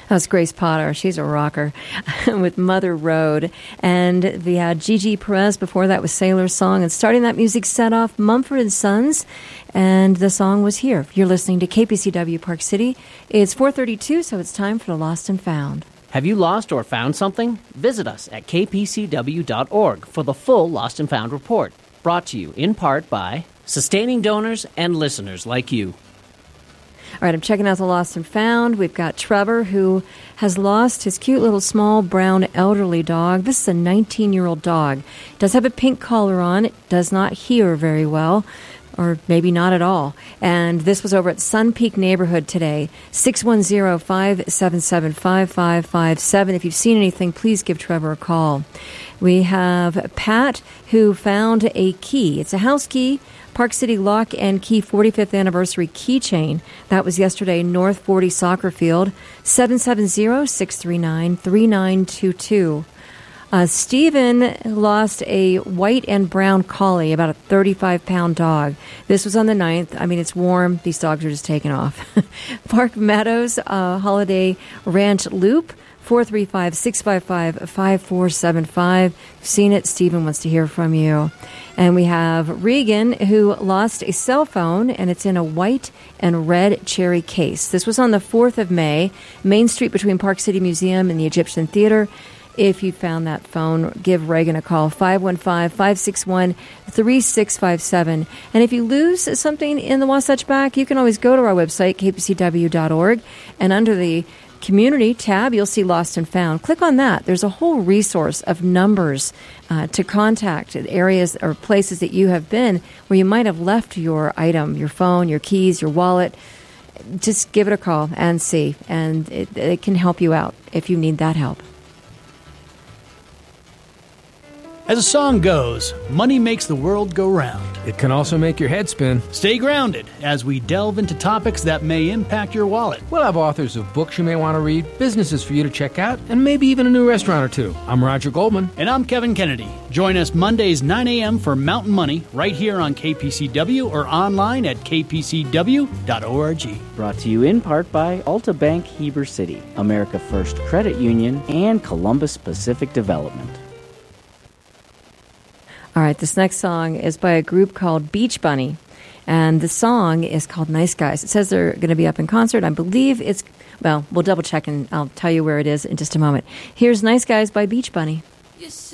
That's Grace Potter. She's a rocker with Mother Road. And we had Gigi Perez before that with Sailor's Song. And starting that music set off, Mumford & Sons. And the song was Here. You're listening to KPCW Park City. It's 4:32, so it's time for the Lost and Found. Have you lost or found something? Visit us at kpcw.org for the full Lost and Found report. Brought to you in part by sustaining donors and listeners like you. All right, I'm checking out the Lost and Found. We've got Trevor, who has lost his cute little small brown elderly dog. This is a 19-year-old dog. It does have a pink collar on. It does not hear very well, or maybe not at all. And this was over at Sun Peak Neighborhood today, 610-577-5557. If you've seen anything, please give Trevor a call. We have Pat, who found a key. It's a house key, Park City Lock and Key 45th Anniversary keychain. That was yesterday, North 40 Soccer Field, 770-639-3922. Stephen lost a white and brown collie, about a 35-pound dog. This was on the 9th. I mean, it's warm. These dogs are just taking off. Park Meadows, Holiday Ranch Loop, 435-655-5475. Seen it. Stephen wants to hear from you. And we have Regan, who lost a cell phone, and it's in a white and red cherry case. This was on the 4th of May, Main Street between Park City Museum and the Egyptian Theater. If you found that phone, give Reagan a call, 515-561-3657. And if you lose something in the Wasatch Back, you can always go to our website, kpcw.org, and under the Community tab, you'll see Lost and Found. Click on that. There's a whole resource of numbers to contact areas or places that you have been where you might have left your item, your phone, your keys, your wallet. Just give it a call and see, and it can help you out if you need that help. As the song goes, money makes the world go round. It can also make your head spin. Stay grounded as we delve into topics that may impact your wallet. We'll have authors of books you may want to read, businesses for you to check out, and maybe even a new restaurant or two. I'm Roger Goldman. And I'm Kevin Kennedy. Join us Mondays 9 a.m. for Mountain Money right here on KPCW or online at kpcw.org. Brought to you in part by Alta Bank Heber City, America First Credit Union, and Columbus Pacific Development. All right, this next song is by a group called Beach Bunny, and the song is called Nice Guys. It says they're going to be up in concert. I believe it's, well, we'll double check and I'll tell you where it is in just a moment. Here's Nice Guys by Beach Bunny. Yes.